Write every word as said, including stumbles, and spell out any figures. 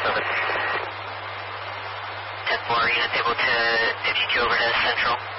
ten four, units able to fifty-two over to Central.